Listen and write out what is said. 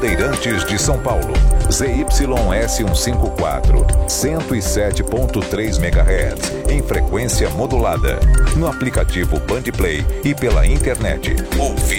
Bandeirantes de São Paulo. ZYS154, 107.3 MHz, em frequência modulada. No aplicativo Bandplay e pela internet. Ouvir